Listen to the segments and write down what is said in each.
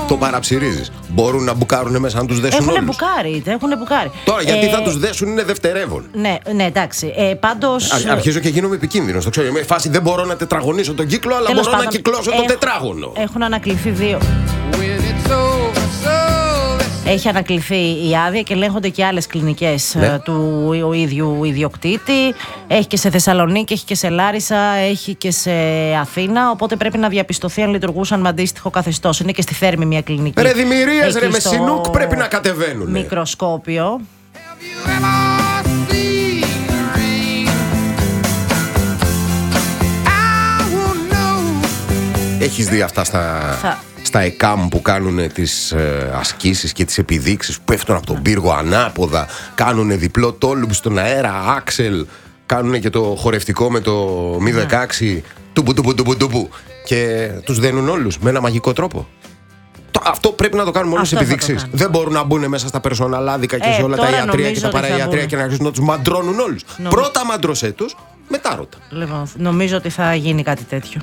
Το παραψηρίζεις. Μπορούν να μπουκάρουν μέσα αν τους δέσουν όλους. Έχουν μπουκάρει. Τώρα γιατί θα τους δέσουν είναι δευτερεύον. Ναι, εντάξει. Πάντως. Αρχίζω και γίνομαι επικίνδυνος. Το ξέρω. Με φάση δεν μπορώ να τετραγωνίσω τον κύκλο, αλλά μπορώ να κυκλώσω το τετράγωνο. Έχουν ανακληθεί 2. Έχει ανακληθεί η άδεια και ελέγχονται και άλλες κλινικές του ίδιου ιδιοκτήτη. Έχει και σε Θεσσαλονίκη, έχει και σε Λάρισα, έχει και σε Αθήνα. Οπότε πρέπει να διαπιστωθεί αν λειτουργούσαν με αντίστοιχο καθεστώς. Είναι και στη Θέρμη μια κλινική. Ρε δημιουργίες, ρε με σινούκ πρέπει να κατεβαίνουν. Μικροσκόπιο. Έχεις δει αυτά στα ΕΚΑΜ που κάνουν τις ασκήσεις και τις επιδείξεις που πέφτουν από τον πύργο ανάποδα, κάνουν διπλό τόλουμ στον αέρα, άξελ, κάνουν και το χορευτικό με το μη 16, τουμπου και τους δένουν όλους με ένα μαγικό τρόπο. Αυτό πρέπει να το κάνουμε όλες τις επιδείξεις. Δεν μπορούν να μπουν μέσα στα περσοναλάδικα και σε όλα τα ιατρία και τα παραϊατρία και να αρχίσουν να τους μαντρώνουν όλους. Πρώτα μαντρώσέ τους, μετά ρώτα. Λοιπόν, νομίζω ότι θα γίνει κάτι τέτοιο.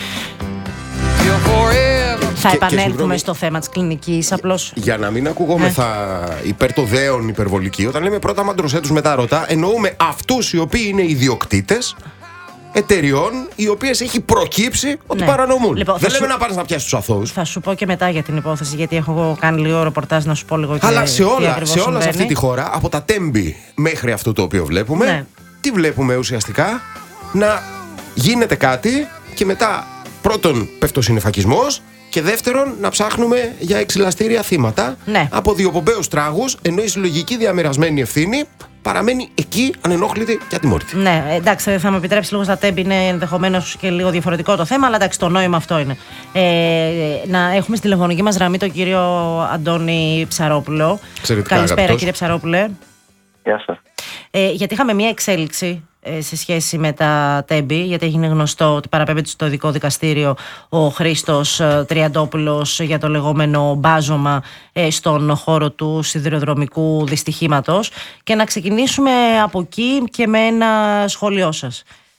Θα επανέλθουμε στο θέμα της κλινικής, απλώς. Για να μην ακουγόμεθα υπέρ το δέον υπερβολική, όταν λέμε πρώτα μαντρωσέ τους μετά ρώτα, εννοούμε αυτούς οι οποίοι είναι ιδιοκτήτες εταιριών οι οποίες έχει προκύψει ότι παρανομούν. Λοιπόν, δεν λέμε να πάρεις να πιάσεις τους αθώους. Θα σου πω και μετά για την υπόθεση, γιατί έχω κάνει λίγο ρεπορτάζ να σου πω λίγο. Αλλά σε όλα σε αυτή τη χώρα, από τα Τέμπη μέχρι αυτό το οποίο βλέπουμε, τι βλέπουμε ουσιαστικά? Να γίνεται κάτι και μετά πρώτον πεφτοσυννεφακισμός και δεύτερον να ψάχνουμε για εξηλαστήρια θύματα από διοπομπαίους τράγους, ενώ η συλλογική διαμερασμένη ευθύνη παραμένει εκεί ανενόχλητη και ατιμόρυτη. Ναι, εντάξει, θα μου επιτρέψει λίγο στα Τέμπη, είναι ενδεχομένως και λίγο διαφορετικό το θέμα, αλλά εντάξει, το νόημα αυτό είναι. Να έχουμε στη τηλεφωνική μας γραμμή τον κύριο Αντώνη Ψαρόπουλο. Καλησπέρα, κύριε Ψαρόπουλε. Γεια σας. Γιατί είχαμε μια εξέλιξη σε σχέση με τα Τέμπη, γιατί έγινε γνωστό ότι παραπέμπεται στο ειδικό δικαστήριο ο Χρήστος Τριαντόπουλος για το λεγόμενο μπάζωμα στον χώρο του σιδηροδρομικού δυστυχήματος, και να ξεκινήσουμε από εκεί και με ένα σχόλιο σας.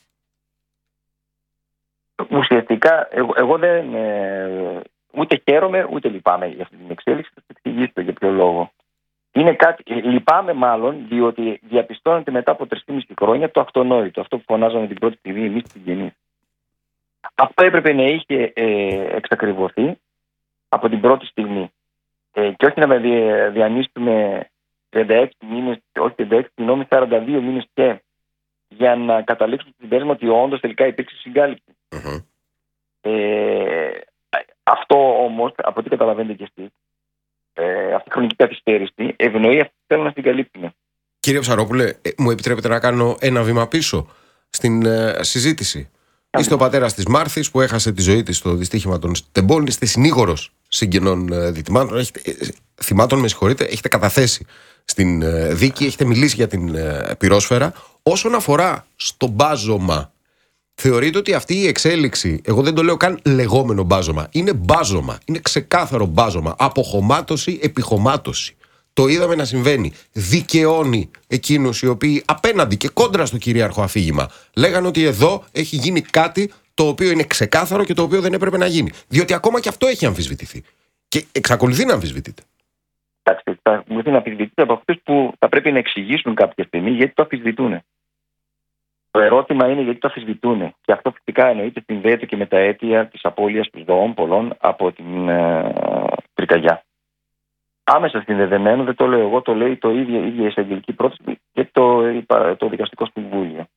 Ουσιαστικά εγώ δεν ούτε χαίρομαι ούτε λυπάμαι για αυτή την εξέλιξη. Θα σας εξηγήσω για ποιο λόγο. Είναι κάτι, λυπάμαι μάλλον, διότι διαπιστώνεται μετά από 3,5 χρόνια το αυτονόητο, αυτό που φωνάζαμε την πρώτη στιγμή εμείς στην γεννή. Αυτό έπρεπε να είχε εξακριβωθεί από την πρώτη στιγμή. Και όχι να διανύσουμε 36 μήνες, όχι 36, συγγνώμη, 42 μήνες και για να καταλήξουμε στην συμπέρασμα ότι όντως τελικά υπήρξε συγκάλυψη. Αυτό όμως, από ό,τι καταλαβαίνετε κι εσείς, αυτή η χρονική καθυστέρηση ευνοεί αυτοί που θέλουν να συγκαλύψουν. Κύριε Ψαρόπουλε, μου επιτρέπετε να κάνω ένα βήμα πίσω στην συζήτηση? Είστε ο πατέρας της Μάρθης που έχασε τη ζωή της στο δυστύχημα των Τεμπών. Είστε συνήγορος συγγενών θυμάτων, με συγχωρείτε. Έχετε καταθέσει στην δίκη, έχετε μιλήσει για την πυρόσφαιρα. Όσον αφορά στο μπάζωμα, θεωρείτε ότι αυτή η εξέλιξη, εγώ δεν το λέω καν λεγόμενο μπάζωμα, είναι μπάζωμα, είναι ξεκάθαρο μπάζωμα, αποχωμάτωση, επιχωμάτωση. Το είδαμε να συμβαίνει. Δικαιώνει εκείνους οι οποίοι απέναντι και κόντρα στο κυρίαρχο αφήγημα λέγανε ότι εδώ έχει γίνει κάτι το οποίο είναι ξεκάθαρο και το οποίο δεν έπρεπε να γίνει. Διότι ακόμα και αυτό έχει αμφισβητηθεί. Και εξακολουθεί να αμφισβητείται. Εντάξει, θα μπορεί να αμφισβητείται από αυτούς που θα πρέπει να εξηγήσουν κάποια στιγμή γιατί το αμφισβητούν. Το ερώτημα είναι γιατί το αμφισβητούν. Και αυτό φυσικά εννοείται συνδέεται και με τα αίτια της απώλειας των ζώων πολλών από την πυρκαγιά. Άμεσα συνδεδεμένο, δεν το λέω εγώ, το λέει η ίδια εισαγγελική πρόταση και το δικαστικό συμβούλιο.